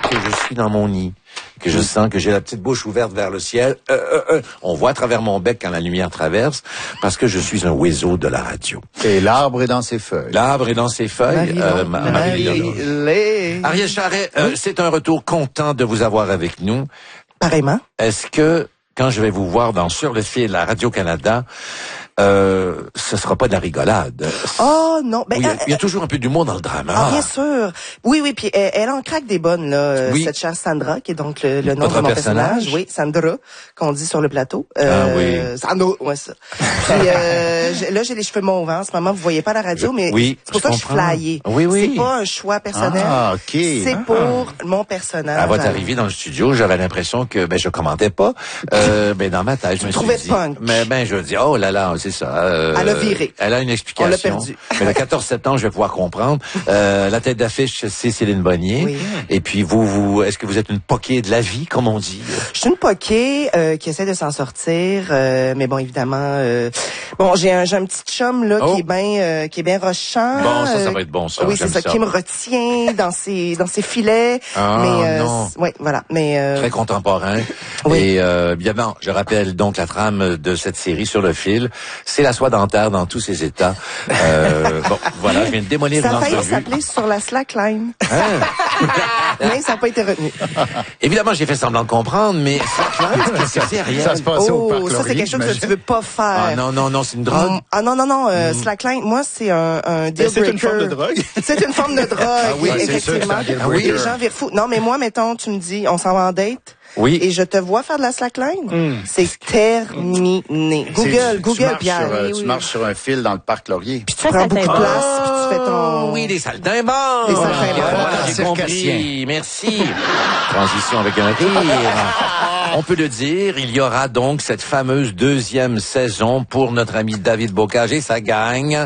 que je suis dans mon nid, que je sens que j'ai la petite bouche ouverte vers le ciel. On voit à travers mon bec quand la lumière traverse, parce que je suis un oiseau de la radio. Et l'arbre est dans ses feuilles. L'arbre est dans ses feuilles. Ariel Charret, c'est un retour content de vous avoir avec nous. Pareillement. Est-ce que, quand je vais vous voir Sur le fil à Radio-Canada, ce sera pas de la rigolade? Oh non, ben il y a toujours un peu d'humour dans le drama. Ah, bien sûr. Oui, puis elle en craque des bonnes là, cette chère Sandra qui est donc le nom de mon personnage. Oui, Sandra qu'on dit sur le plateau. Sandra, ouais ça. Puis là j'ai les cheveux mauves en ce moment, vous voyez pas la radio mais c'est pour ça que je suis flyée. Oui. C'est pas un choix personnel. Ah, OK. C'est pour mon personnage. À votre arrivée dans le studio, j'avais l'impression que je commentais pas dans ma tête, je me suis dit punk. Mais je dis oh là, c'est ça. Elle a viré. Elle a une explication. On l'a perdu. Mais le 14 septembre, je vais pouvoir comprendre. La tête d'affiche, c'est Céline Bonnier. Oui. Et puis vous, est-ce que vous êtes une poquée de la vie, comme on dit? Je suis une poquée qui essaie de s'en sortir, mais bon, évidemment, j'ai un petit chum là qui est bien rochant. Bon, ça va être bon ça. Oui, c'est ça, qui me retient dans ses filets. Oui, voilà. Mais très contemporain. Oui. Et bien je rappelle donc la trame de cette série Sur le fil. C'est la soie dentaire dans tous ses états. Voilà, je viens de démolir une entrevue. Ça a failli s'appeler Sur la slackline. Mais ça n'a pas été retenu. Évidemment, j'ai fait semblant de comprendre, mais slackline, qu'est-ce que c'est, Ariel? Ça se passe au parc ça c'est quelque chose que tu veux pas faire. Ah non, c'est une drogue. Non, slackline, moi c'est un deal breaker. C'est une forme de drogue. C'est une forme de drogue. Ah oui, effectivement. Les gens virent fous. Non, mais moi, mettons, tu me dis, on s'en va en date. Oui. Et je te vois faire de la slackline. C'est terminé. Google, Pierre. Tu marches sur un fil dans le parc Laurier. Puis tu prends beaucoup de place, puis tu fais ton... Oui, des saltimbanques. Des saltimbanques. Voilà, j'ai compris. Merci. Transition avec un rire. On peut le dire, il y aura donc cette fameuse deuxième saison pour notre ami David Bocage et sa gang.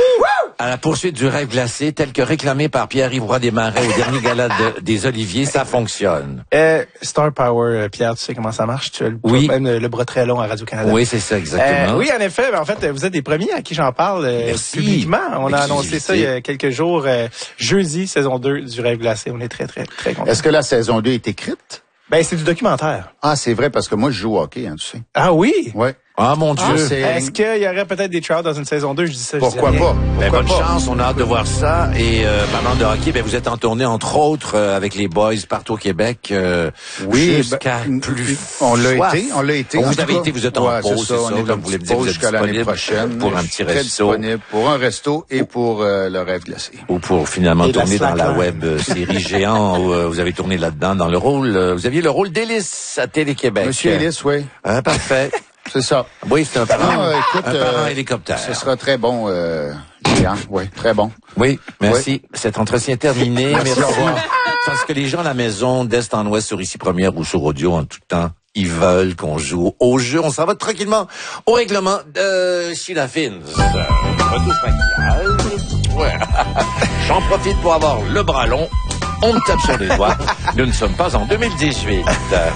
À la poursuite du rêve glacé, tel que réclamé par Pierre-Yves Roy Desmarais au dernier gala des Oliviers, ça fonctionne. Star Power, Pierre, tu sais comment ça marche? Tu as même le bras très long à Radio-Canada. Oui, c'est ça, exactement. Oui, en effet. En fait, vous êtes les premiers à qui j'en parle publiquement. On a annoncé ça il y a quelques jours, jeudi, saison 2 du rêve glacé. On est très, très, très contents. Est-ce que la saison 2 est écrite? C'est du documentaire. Ah, c'est vrai, parce que moi, je joue au hockey, tu sais. Ah oui? Ouais. Ah, mon Dieu. Est-ce qu'il y aurait peut-être des tryouts dans une saison 2? Je dis ça. Pourquoi pas? Bonne chance, on a hâte de voir ça. Et parlant de hockey, vous êtes en tournée, entre autres, avec les boys partout au Québec. Jusqu'à plus. On l'a été. Vous avez été, vous êtes en pause, c'est ça. On est en pause jusqu'à l'année prochaine. Pour un petit resto. Disponible pour un resto et pour le rêve glacé. Ou pour finalement tourner dans la web série Géant où vous avez tourné là-dedans dans le rôle. Vous aviez le rôle d'Hélice à Télé-Québec. Monsieur Hélice, oui. Parfait. C'est ça. Oui, c'est un parent, écoute, un parent hélicoptère. Ce sera très bon, Géant. Oui, très bon. Oui, merci. Cet entretien terminé. Merci. Au revoir. Parce que les gens à la maison, d'Est en Ouest, sur Ici Première ou sur Audio en tout temps, ils veulent qu'on joue au jeu. On s'en va tranquillement au règlement de Sheila Fins. Retouche maquillage. Ouais. J'en profite pour avoir le bras long. On me tape sur les doigts. Nous ne sommes pas en 2018.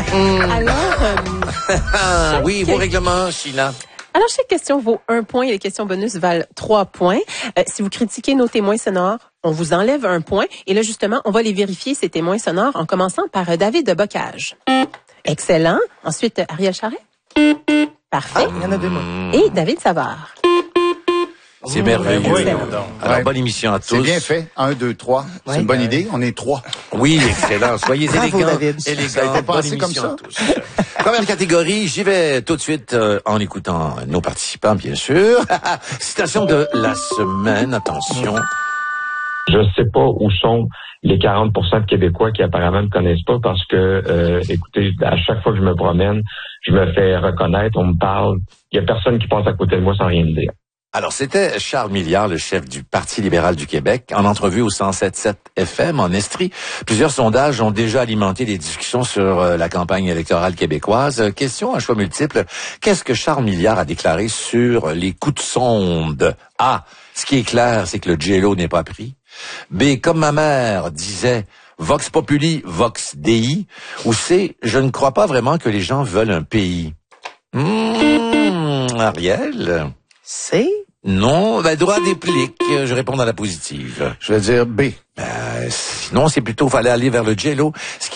Alors, oui, vos règlements, Sheila. Alors, chaque question vaut 1 point et les questions bonus valent 3 points. Si vous critiquez nos témoins sonores, on vous enlève 1 point. Et là, justement, on va les vérifier, ces témoins sonores, en commençant par David Bocage. Excellent. Ensuite, Ariel Charret. Parfait. Il y en a 2 mots. Et David Savard. C'est merveilleux. Alors, bonne émission à tous. C'est bien fait. 1, 2, 3. C'est une bonne idée. On est 3. Oui, excellent. Soyez élégants. David. Ça a été passé comme ça. À tous. Première catégorie, j'y vais tout de suite en écoutant nos participants, bien sûr. Citation de la semaine, attention. Je sais pas où sont les 40% de Québécois qui apparemment ne connaissent pas parce que, écoutez, à chaque fois que je me promène, je me fais reconnaître, on me parle. Il y a personne qui passe à côté de moi sans rien me dire. Alors, c'était Charles Milliard, le chef du Parti libéral du Québec, en entrevue au 107.7 FM en Estrie. Plusieurs sondages ont déjà alimenté les discussions sur la campagne électorale québécoise. Question à choix multiples. Qu'est-ce que Charles Milliard a déclaré sur les coups de sonde? A. Ce qui est clair, c'est que le J-Lo n'est pas pris. B. Comme ma mère disait, Vox Populi, Vox Dei. Ou C. Je ne crois pas vraiment que les gens veulent un pays. Ariel? C? Non, droit d'éplique. Je réponds dans la positive. Je vais dire B. Sinon, c'est plutôt, fallait aller vers le J-Lo.